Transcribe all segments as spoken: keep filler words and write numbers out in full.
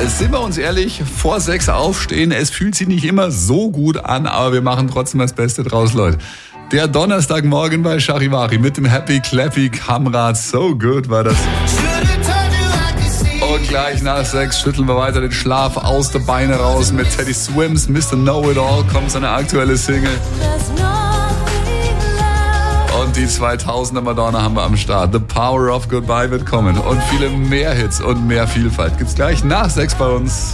Sind wir uns ehrlich, vor sechs aufstehen, es fühlt sich nicht immer so gut an, aber wir machen trotzdem das Beste draus, Leute. Der Donnerstagmorgen bei Charivari mit dem Happy Clappy Kamrad, so good war das. Und gleich nach sechs schütteln wir weiter den Schlaf aus der Beine raus mit Teddy Swims, Mister Know-It-All, kommt seine aktuelle Single. Und die zweitausender Madonna haben wir am Start. The Power of Goodbye wird kommen. Und viele mehr Hits und mehr Vielfalt gibt's gleich nach sechs bei uns.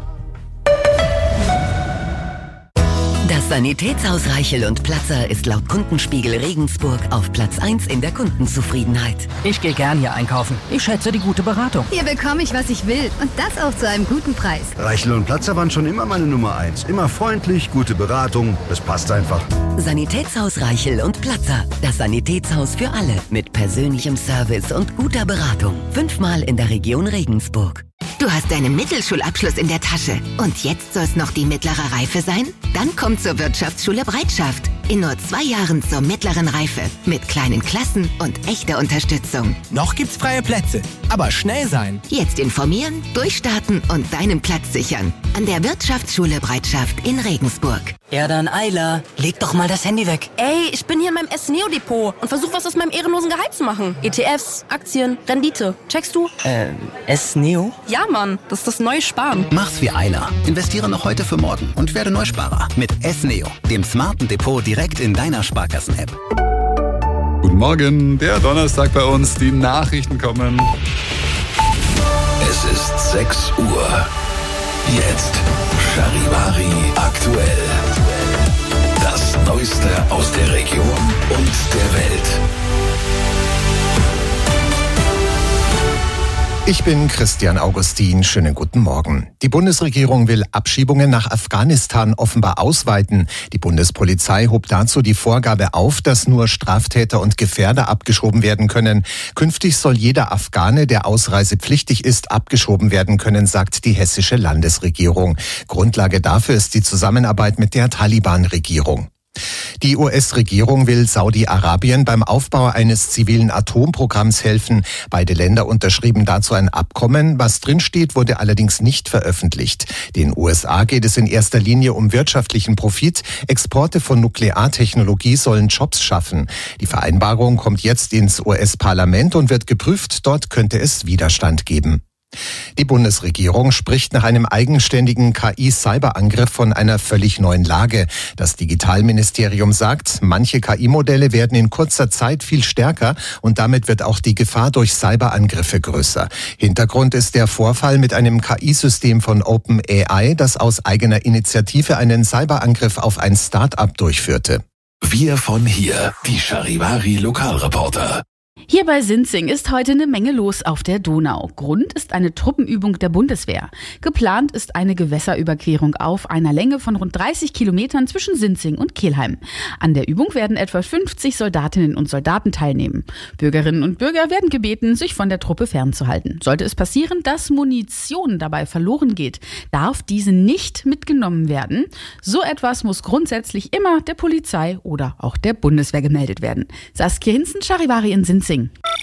Das Sanitätshaus Reichel und Platzer ist laut Kundenspiegel Regensburg auf Platz eins in der Kundenzufriedenheit. Ich gehe gern hier einkaufen. Ich schätze die gute Beratung. Hier bekomme ich, was ich will. Und das auch zu einem guten Preis. Reichel und Platzer waren schon immer meine Nummer eins. Immer freundlich, gute Beratung. Das passt einfach. Sanitätshaus Reichel und Platzer. Das Sanitätshaus für alle. Mit persönlichem Service und guter Beratung. Fünfmal in der Region Regensburg. Du hast deinen Mittelschulabschluss in der Tasche. Und jetzt soll es noch die mittlere Reife sein? Dann komm zur Wirtschaftsschule Breitschaft. In nur zwei Jahren zur mittleren Reife. Mit kleinen Klassen und echter Unterstützung. Noch gibt's freie Plätze. Aber schnell sein. Jetzt informieren, durchstarten und deinen Platz sichern. An der Wirtschaftsschule Breitschaft in Regensburg. Ja dann, Ayla, leg doch mal das Handy weg. Ey, ich bin hier in meinem S-Neo-Depot und versuche was aus meinem ehrenlosen Gehalt zu machen. E T Fs, Aktien, Rendite. Checkst du? Äh, S-Neo? Ja, Mann, das ist das neue Sparen. Mach's wie Ayla. Investiere noch heute für morgen und werde Neusparer. Mit S-Neo, dem smarten Depot direkt in deiner Sparkassen-App. Guten Morgen, der Donnerstag bei uns, die Nachrichten kommen. Es ist sechs Uhr. Jetzt Charivari aktuell. Das Neueste aus der Region und der Welt. Ich bin Christian Augustin. Schönen guten Morgen. Die Bundesregierung will Abschiebungen nach Afghanistan offenbar ausweiten. Die Bundespolizei hob dazu die Vorgabe auf, dass nur Straftäter und Gefährder abgeschoben werden können. Künftig soll jeder Afghane, der ausreisepflichtig ist, abgeschoben werden können, sagt die hessische Landesregierung. Grundlage dafür ist die Zusammenarbeit mit der Taliban-Regierung. Die U S-Regierung will Saudi-Arabien beim Aufbau eines zivilen Atomprogramms helfen. Beide Länder unterschrieben dazu ein Abkommen. Was drinsteht, wurde allerdings nicht veröffentlicht. Den U S A geht es in erster Linie um wirtschaftlichen Profit. Exporte von Nukleartechnologie sollen Jobs schaffen. Die Vereinbarung kommt jetzt ins U S-Parlament und wird geprüft. Dort könnte es Widerstand geben. Die Bundesregierung spricht nach einem eigenständigen K I-Cyberangriff von einer völlig neuen Lage. Das Digitalministerium sagt, manche K I-Modelle werden in kurzer Zeit viel stärker und damit wird auch die Gefahr durch Cyberangriffe größer. Hintergrund ist der Vorfall mit einem K I-System von OpenAI, das aus eigener Initiative einen Cyberangriff auf ein Start-up durchführte. Wir von hier, die Charivari Lokalreporter. Hier bei Sinzing ist heute eine Menge los auf der Donau. Grund ist eine Truppenübung der Bundeswehr. Geplant ist eine Gewässerüberquerung auf einer Länge von rund dreißig Kilometern zwischen Sinzing und Kelheim. An der Übung werden etwa fünfzig Soldatinnen und Soldaten teilnehmen. Bürgerinnen und Bürger werden gebeten, sich von der Truppe fernzuhalten. Sollte es passieren, dass Munition dabei verloren geht, darf diese nicht mitgenommen werden. So etwas muss grundsätzlich immer der Polizei oder auch der Bundeswehr gemeldet werden. Saskia Hinzen, Charivari in Sinzing.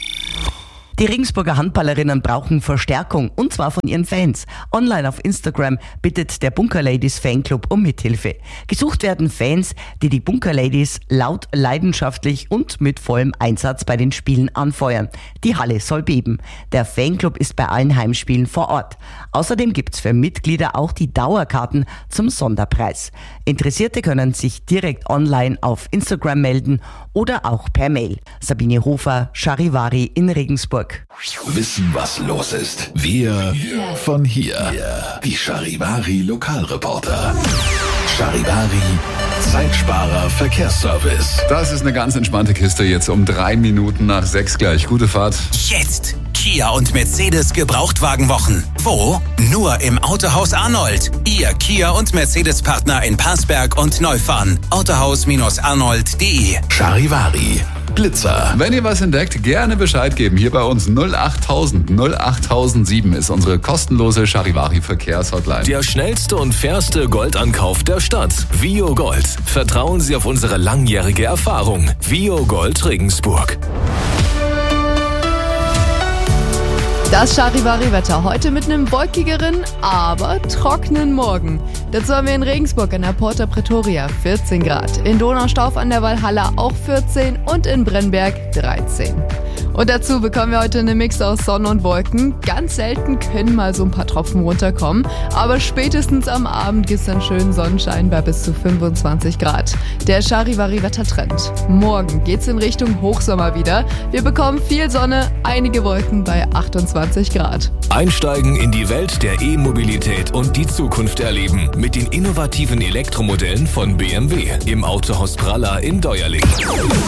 Die Regensburger Handballerinnen brauchen Verstärkung, und zwar von ihren Fans. Online auf Instagram bittet der Bunker Ladies Fanclub um Mithilfe. Gesucht werden Fans, die die Bunker Ladies laut, leidenschaftlich und mit vollem Einsatz bei den Spielen anfeuern. Die Halle soll beben. Der Fanclub ist bei allen Heimspielen vor Ort. Außerdem gibt's für Mitglieder auch die Dauerkarten zum Sonderpreis. Interessierte können sich direkt online auf Instagram melden oder auch per Mail. Sabine Hofer, Charivari in Regensburg. Wissen, was los ist. Wir von hier. Die Charivari Lokalreporter. Charivari Zeitsparer Verkehrsservice. Das ist eine ganz entspannte Kiste jetzt um drei Minuten nach sechs gleich. Gute Fahrt. Jetzt Kia und Mercedes Gebrauchtwagenwochen. Wo? Nur im Autohaus Arnold. Ihr Kia und Mercedes Partner in Parsberg und Neufahren. autohaus Arnold punkt de. Charivari Blitzer. Wenn ihr was entdeckt, gerne Bescheid geben. Hier bei uns null achttausend null achttausendsieben ist unsere kostenlose Charivari Verkehrshotline. Der schnellste und fairste Goldankauf der Stadt. Vio Gold. Vertrauen Sie auf unsere langjährige Erfahrung. Vio Gold Regensburg. Das Charivari-Wetter heute mit einem wolkigeren, aber trockenen Morgen. Dazu haben wir in Regensburg an der Porta Pretoria vierzehn Grad, in Donaustauf an der Walhalla auch vierzehn und in Brennberg dreizehn. Und dazu bekommen wir heute einen Mix aus Sonne und Wolken. Ganz selten können mal so ein paar Tropfen runterkommen, aber spätestens am Abend gibt es dann schönen Sonnenschein bei bis zu fünfundzwanzig Grad. Der Charivari-Wettertrend. Morgen geht's in Richtung Hochsommer wieder. Wir bekommen viel Sonne, einige Wolken bei achtundzwanzig Grad. Einsteigen in die Welt der E-Mobilität und die Zukunft erleben mit den innovativen Elektromodellen von B M W im Autohaus Pralla in Deuerling.